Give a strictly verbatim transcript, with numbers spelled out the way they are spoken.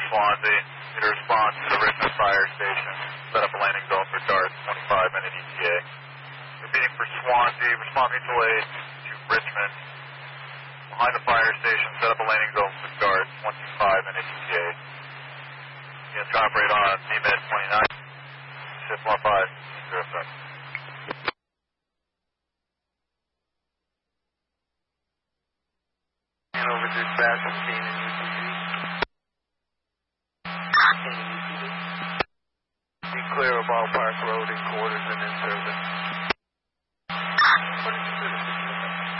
Swansea. Need a response to the Richmond Fire Station. Set up a landing zone for Dart twenty-five minute E T A. Repeating for Swansea. Respond mutual aid to Richmond. Behind the fire station. Set up a landing zone for Dart twenty-five minute E T A. Again, try to operate on D M E D twenty-nine. Shift one five zero seven. Over dispatch,